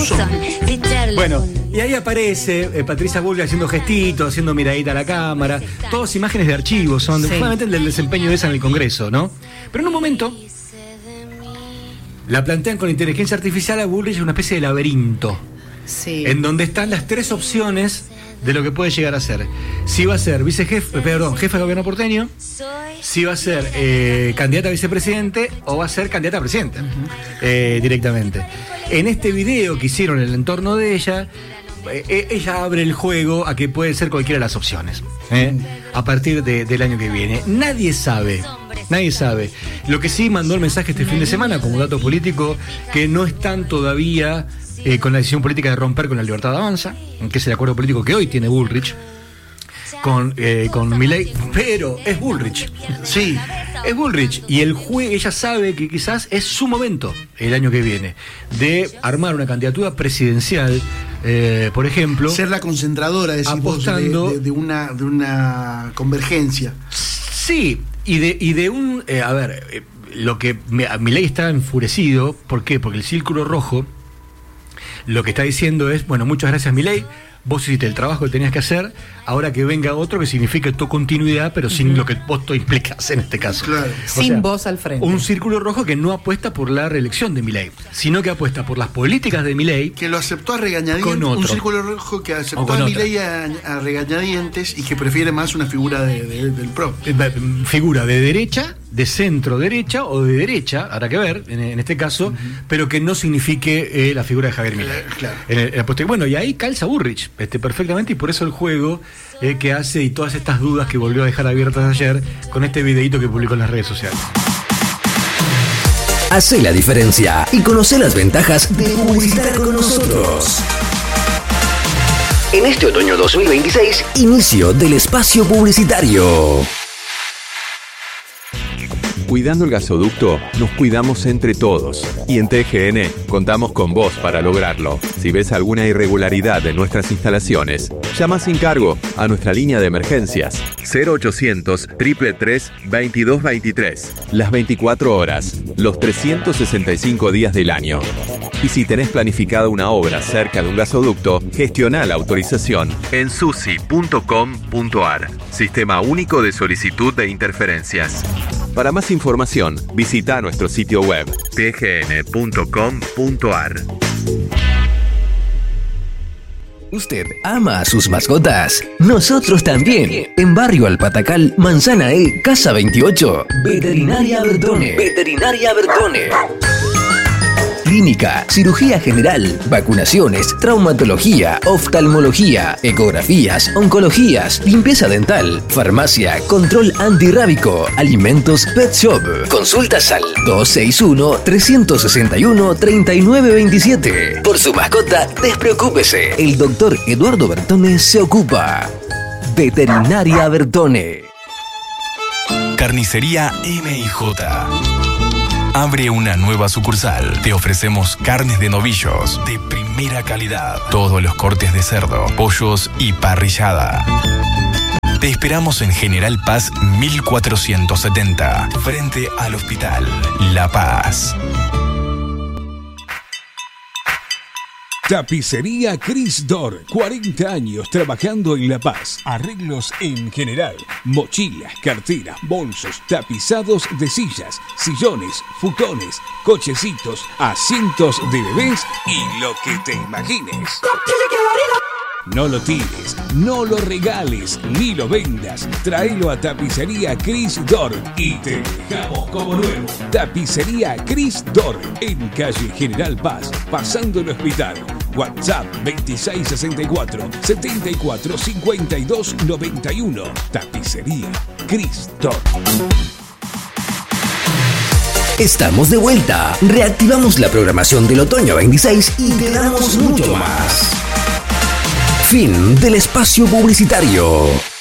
son. Bueno, y ahí aparece Patricia Bullrich haciendo gestitos, haciendo miradita a la cámara. Todas imágenes de archivos, son solamente del desempeño de esa en el Congreso, ¿no? Pero en un momento la plantean con inteligencia artificial a Bullrich en una especie de laberinto. Sí. En donde están las tres opciones de lo que puede llegar a ser. Si va a ser jefe de gobierno porteño, si va a ser candidata a vicepresidente o va a ser candidata a presidente directamente. En este video que hicieron en el entorno de ella, ella abre el juego a que puede ser cualquiera de las opciones a partir del año que viene. Nadie sabe. Lo que sí mandó el mensaje este fin de semana como dato político, que no están todavía con la decisión política de romper con la Libertad Avanza, que es el acuerdo político que hoy tiene Bullrich con Milei, pero es Bullrich. Sí, es Bullrich. Y ella sabe que quizás es su momento el año que viene de armar una candidatura presidencial, por ejemplo. Ser la concentradora apostando de una convergencia. Sí, y de un... lo que Milei está enfurecido. ¿Por qué? Porque el Círculo Rojo lo que está diciendo es, bueno, muchas gracias Milei, vos hiciste el trabajo que tenías que hacer, ahora que venga otro que signifique tu continuidad, pero sin lo que vos implicás en este caso. Claro. Sin vos al frente. Un Círculo Rojo que no apuesta por la reelección de Milei, sino que apuesta por las políticas de Milei. Que lo aceptó a regañadientes. Un Círculo Rojo que aceptó a Milei a regañadientes y que prefiere más una figura del PRO. Figura de derecha, de centro derecha o de derecha, habrá que ver en este caso, pero que no signifique la figura de Javier Milei. Claro. Bueno, y ahí calza Bullrich perfectamente, y por eso el juego que hace y todas estas dudas que volvió a dejar abiertas ayer con este videíto que publicó en las redes sociales. Hacé la diferencia y conoce las ventajas de publicitar con nosotros. En este otoño 2026, inicio del espacio publicitario. Cuidando el gasoducto, nos cuidamos entre todos. Y en TGN contamos con vos para lograrlo. Si ves alguna irregularidad en nuestras instalaciones, llama sin cargo a nuestra línea de emergencias 0800 333 2223. Las 24 horas, los 365 días del año. Y si tenés planificada una obra cerca de un gasoducto, gestiona la autorización en susi.com.ar. Sistema único de solicitud de interferencias. Para más información, visita nuestro sitio web tgn.com.ar. ¿Usted ama a sus mascotas? Nosotros también. En Barrio Alpatacal, Manzana E, Casa 28. Veterinaria Bertone. Veterinaria Bertone. Clínica, cirugía general, vacunaciones, traumatología, oftalmología, ecografías, oncologías, limpieza dental, farmacia, control antirrábico, alimentos, pet shop. Consultas al 261-361-3927. Por su mascota, despreocúpese. El doctor Eduardo Bertone se ocupa. Veterinaria Bertone. Carnicería M&J. Abre una nueva sucursal. Te ofrecemos carnes de novillos de primera calidad. Todos los cortes de cerdo, pollos y parrillada. Te esperamos en General Paz 1470, frente al Hospital La Paz. Tapicería Cris Dor, 40 años trabajando en La Paz. Arreglos en general, mochilas, carteras, bolsos, tapizados de sillas, sillones, futones, cochecitos, asientos de bebés y lo que te imagines. No lo tires, no lo regales, ni lo vendas. Tráelo a Tapicería Cris Dor y te dejamos como nuevo. Tapicería Cris Dor, en calle General Paz, pasando el hospital. WhatsApp 2664-745291. Tapicería Cris Dor. Estamos de vuelta. Reactivamos la programación del otoño 26 y te damos mucho más. Fin del espacio publicitario.